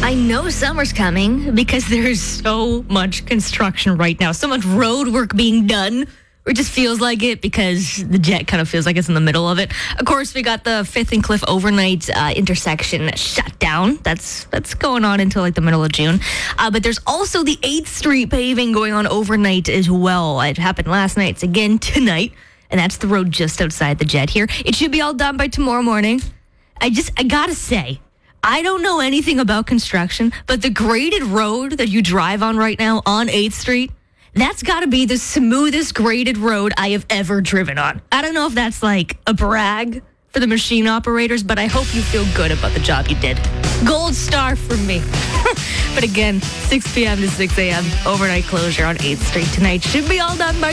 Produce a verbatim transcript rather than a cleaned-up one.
I know summer's coming because there's so much construction right now, so much road work being done. Or it just feels like it because the jet kind of feels like it's in the middle of it. Of course, we got the Fifth and Cliff overnight uh, intersection shut down. That's that's going on until like the middle of June. Uh, but there's also the eighth Street paving going on overnight as well. It happened last night. It's again tonight. And that's the road just outside the jet here. It should be all done by tomorrow morning. I just, I gotta say, I don't know anything about construction, but the graded road that you drive on right now on eighth Street, that's got to be the smoothest graded road I have ever driven on. I don't know if that's like a brag for the machine operators, but I hope you feel good about the job you did. Gold star from me. But again, six p.m. to six a.m. overnight closure on eighth Street tonight. Should be all done by